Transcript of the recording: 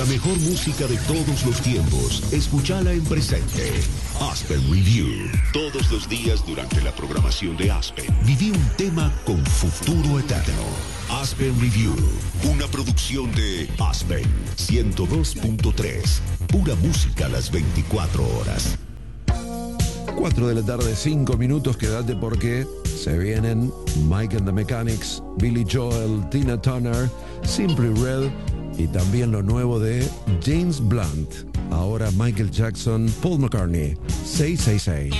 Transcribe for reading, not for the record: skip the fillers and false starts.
La mejor música de todos los tiempos. Escúchala en presente. Aspen Review. Todos los días durante la programación de Aspen. Viví un tema con futuro eterno. Aspen Review. Una producción de Aspen 102.3. Pura música a las 24 horas. 4 de la tarde, 5 minutos, quédate porque se vienen Mike and the Mechanics, Billy Joel, Tina Turner, Simply Red y también lo nuevo de James Blunt. Ahora Michael Jackson, Paul McCartney, 666.